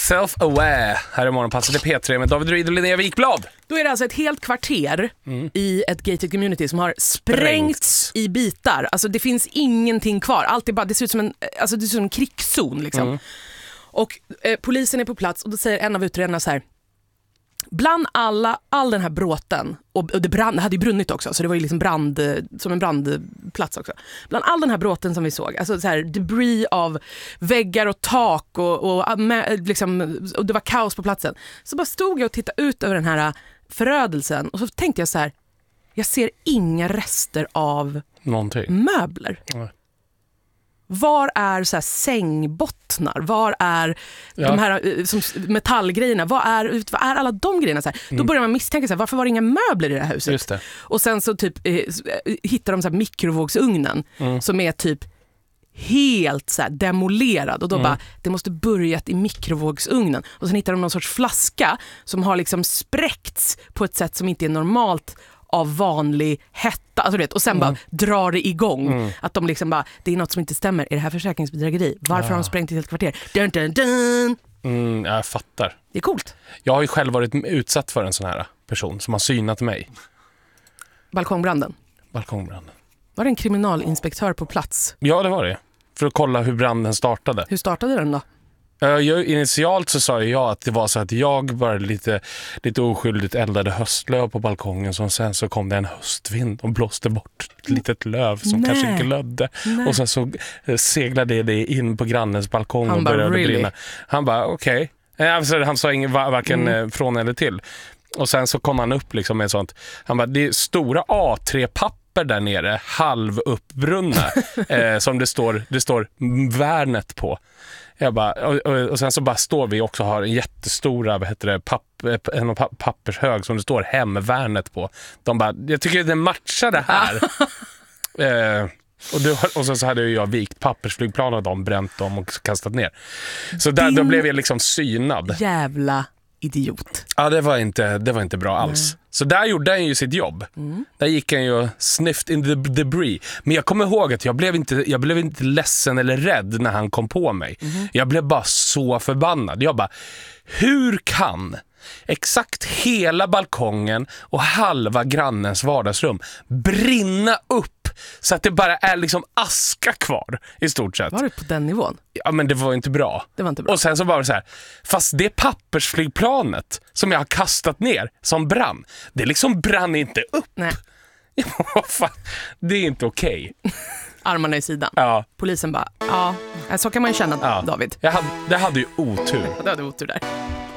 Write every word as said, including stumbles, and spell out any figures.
Self-aware. Här är morgonpasset i P tre med David Ryd och Linnea Wikblad. Då är det alltså ett helt kvarter mm. i ett gated community som har sprängts i bitar. Alltså det finns ingenting kvar. Allt är bara, det ser ut som en, alltså det ser ut som en krigszon liksom. Mm. Och eh, polisen är på plats och då säger en av utredarna så här: bland alla, all den här bråten, och, och det, brann, det hade ju brunnit också, så det var ju liksom brand, som en brandplats också. Bland all den här bråten som vi såg, alltså så här debris av väggar och tak och, och, liksom, och det var kaos på platsen. Så bara stod jag och tittade ut över den här förödelsen och så tänkte jag så här: jag ser inga rester av någonting. Möbler. Nej. Var är så här sängbottnar? Var är ja. de här som, metallgrejerna? Vad är, vad är alla de grejerna? Så här? Mm. Då börjar man misstänka så här, varför var det inga möbler i det här huset? Just det. Och sen så typ eh, hittar de så här mikrovågsugnen mm. som är typ helt så här demolerad. Och då mm. bara, det måste börjat i mikrovågsugnen. Och sen hittar de någon sorts flaska som har liksom spräckts på ett sätt som inte är normalt av vanlig hetta, alltså vet, och sen mm. bara drar det igång mm. att de liksom bara, det är något som inte stämmer, är det här försäkringsbedrägeri? Varför ja. har de sprängt ett helt kvarter? Dun, dun, dun. Mm, jag fattar. Det är coolt. Jag har ju själv varit utsatt för en sån här person som har synat mig. Balkongbranden? Balkongbranden. Var det en kriminalinspektör på plats? Ja, det var det. För att kolla hur branden startade. Hur startade den då? Jag, initialt så sa jag att det var så att jag bara lite, lite oskyldigt eldade höstlöv på balkongen, så sen så kom det en höstvind och blåste bort ett litet löv som Nej. kanske glödde. Nej. Och sen så seglade det in på grannens balkong han och bara, började really? brinna. Han bara okej. Okay. Alltså, han sa ingen, varken mm. från eller till. Och sen så kom han upp liksom med sånt. Han bara, det är stora A tre papper där nere, halv uppbrunna eh, som det står, det står Värnet på. Jag bara, och, och, och sen så bara står vi också har en jättestora, vad heter det, papp, en pappershög som det står Hemvärnet på. De bara, jag tycker det matchar det här. eh, och, du, och sen så hade jag vikt pappersflygplan och de bränt dem och kastat ner. Så där, då blev jag liksom synad. Jävla idiot. Ja, det var inte, det var inte bra alls. Mm. Så där gjorde han ju sitt jobb. Mm. Där gick han ju och sniffed in the debris. Men jag kommer ihåg att jag blev inte, jag blev inte ledsen eller rädd när han kom på mig. Mm. Jag blev bara så förbannad. Jag bara, hur kan exakt hela balkongen och halva grannens vardagsrum brinna upp så att det bara är liksom aska kvar i stort sett? Var det på den nivån? Ja, men det var inte bra. Det var inte bra. Och sen så bara så här, fast det pappersflygplanet som jag har kastat ner som brann, det liksom brann inte upp. Nej. Fan, det är inte okej. Okay. Armarna i sidan. Ja. Polisen bara, ja, så kan man ju känna, ja. David. Jag hade, det hade ju otur. Det hade otur där.